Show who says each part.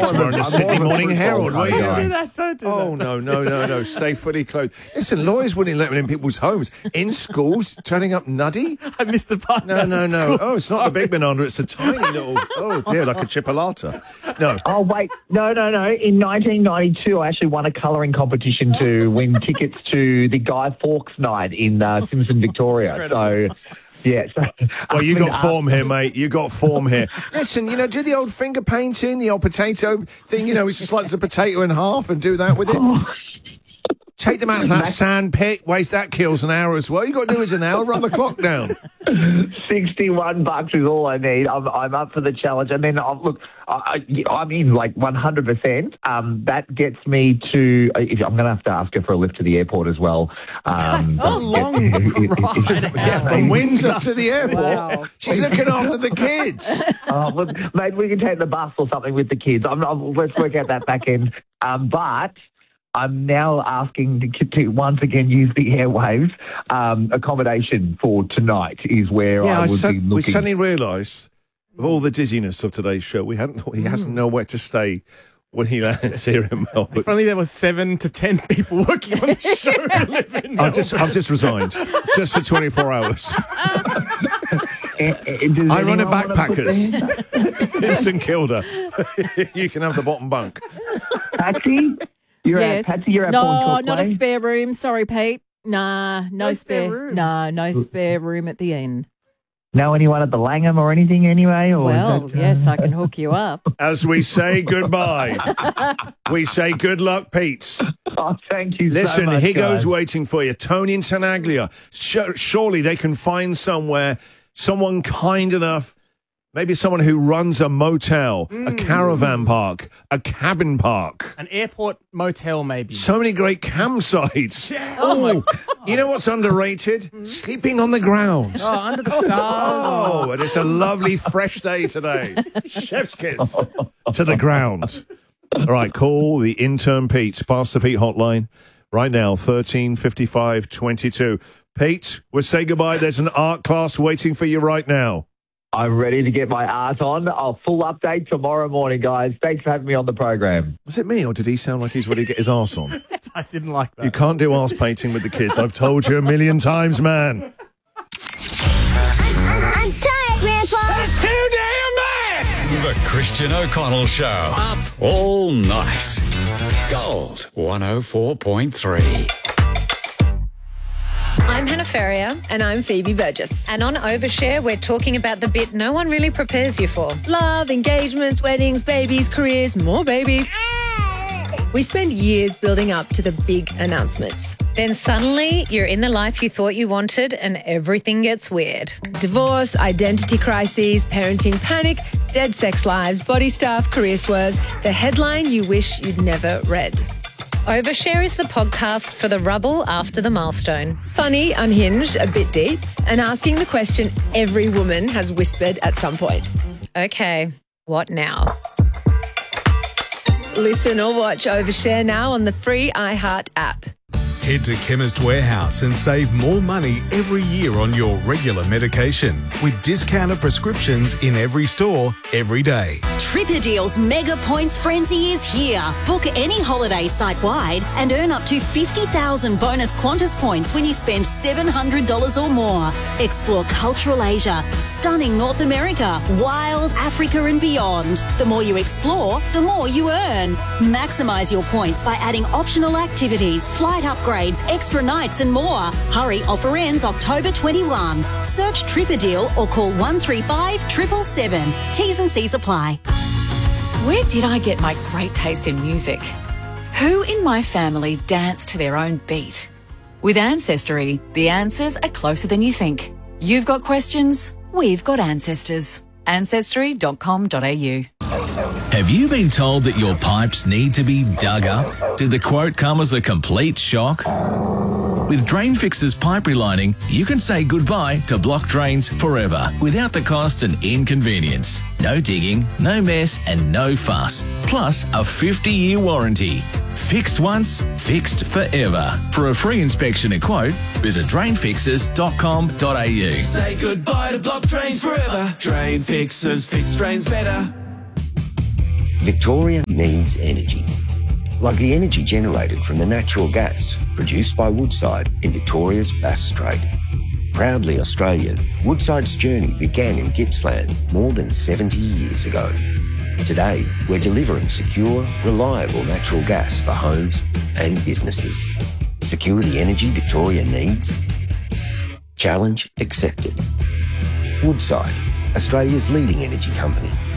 Speaker 1: tomorrow in the Sydney Morning Herald.
Speaker 2: Don't do
Speaker 1: that.
Speaker 2: Don't do
Speaker 1: Oh, no. Stay fully clothed. Listen, lawyers wouldn't let them in people's homes. In schools, turning up nuddy?
Speaker 2: I missed the part.
Speaker 1: No. Oh, it's not the big banana. It's a tiny little, oh, dear, like a chipolata. No.
Speaker 3: Oh, wait. No. In 1992, I actually won a colouring competition to win tickets to the Guy Fawkes night in Simpson, Victoria. So... Yeah. So,
Speaker 1: well, you got form here, mate. You got form here. Listen, do the old finger painting, the old potato thing. It's just slice a potato in half and do that with it. Take them out to that sand pit. That kills an hour as well. You got to do is an hour. Run the clock down.
Speaker 3: $61 is all I need. I'm up for the challenge, and then look, I'm in like 100%. That gets me to. I'm going to have to ask her for a lift to the airport as well.
Speaker 2: That's a long ride.
Speaker 1: From Windsor to the airport. Wow. She's looking after the kids.
Speaker 3: Well, maybe we can take the bus or something with the kids. Let's work out that back end. But I'm now asking to once again use the airwaves. Accommodation for tonight is where I would be looking.
Speaker 1: We suddenly realised, with all the dizziness of today's show, he hasn't nowhere to stay when he lands here in Melbourne.
Speaker 2: If only there was 7 to 10 people working on the show who live in Melbourne.
Speaker 1: I've just resigned, just for 24 hours. I run a backpackers in St Kilda. You can have the bottom bunk.
Speaker 3: Patsy? Patsy, you're at
Speaker 4: No, not a spare room. Sorry, Pete. Nah, no spare room. No spare room at the inn.
Speaker 3: Know anyone at the Langham or anything anyway? Or
Speaker 4: yes, I can hook you up.
Speaker 1: As we say goodbye, we say good luck, Pete.
Speaker 3: Oh, thank you
Speaker 1: Listen,
Speaker 3: so much,
Speaker 1: he
Speaker 3: guys.
Speaker 1: goes waiting for you. Tony and Tenaglia. Surely they can find somewhere, someone kind enough, maybe someone who runs a motel, a caravan park, a cabin park.
Speaker 2: An airport motel, maybe.
Speaker 1: So many great campsites.
Speaker 2: Yeah. Oh, my God.
Speaker 1: You know what's underrated? Sleeping on the ground.
Speaker 2: Oh, under the stars.
Speaker 1: Oh, and it's a lovely fresh day today. Chef's kiss to the ground. All right, call the intern Pete. Pass the Pete hotline right now, 135522. Pete, we'll say goodbye. There's an art class waiting for you right now.
Speaker 3: I'm ready to get my art on. I'll full update tomorrow morning, guys. Thanks for having me on the program.
Speaker 1: Was it me, or did he sound like he's ready to get his arse on?
Speaker 2: I didn't like that.
Speaker 1: You can't do arse painting with the kids. I've told you a million times, man.
Speaker 5: I'm tired, Grandpa.
Speaker 6: That's too damn bad. The Christian O'Connell Show. Up all night. Gold 104.3.
Speaker 7: I'm Hannah Ferrier.
Speaker 8: And I'm Phoebe Burgess.
Speaker 7: And on Overshare, we're talking about the bit no one really prepares you for.
Speaker 8: Love, engagements, weddings, babies, careers, more babies. We spend years building up to the big announcements.
Speaker 7: Then suddenly, you're in the life you thought you wanted and everything gets weird.
Speaker 8: Divorce, identity crises, parenting panic, dead sex lives, body stuff, career swerves. The headline you wish you'd never read.
Speaker 7: Overshare is the podcast for the rubble after the milestone.
Speaker 8: Funny, unhinged, a bit deep, and asking the question every woman has whispered at some point.
Speaker 7: Okay, what now?
Speaker 8: Listen or watch Overshare now on the free iHeart app.
Speaker 6: Head to Chemist Warehouse and save more money every year on your regular medication with discounted prescriptions in every store, every day.
Speaker 9: Tripperdeal's Mega Points Frenzy is here. Book any holiday site-wide and earn up to 50,000 bonus Qantas points when you spend $700 or more. Explore cultural Asia, stunning North America, wild Africa and beyond. The more you explore, the more you earn. Maximise your points by adding optional activities, flight upgrades, extra nights and more. Hurry, offer ends October 21. Search Tripperdeal or call 135 777. T's and C's apply.
Speaker 10: Where did I get my great taste in music? Who in my family danced to their own beat? With Ancestry, the answers are closer than you think. You've got questions, we've got ancestors. Ancestry.com.au.
Speaker 11: Have you been told that your pipes need to be dug up? Did the quote come as a complete shock? With Drain Fix's pipe relining, you can say goodbye to blocked drains forever without the cost and inconvenience. No digging, no mess and no fuss. Plus a 50-year warranty. Fixed once, fixed forever. For a free inspection and quote, visit drainfixers.com.au.
Speaker 12: Say goodbye to blocked drains forever. Drain Fixers, fix drains better.
Speaker 5: Victoria needs energy. Like the energy generated from the natural gas produced by Woodside in Victoria's Bass Strait. Proudly Australian, Woodside's journey began in Gippsland more than 70 years ago. Today, we're delivering secure, reliable natural gas for homes and businesses. Secure the energy Victoria needs? Challenge accepted. Woodside, Australia's leading energy company.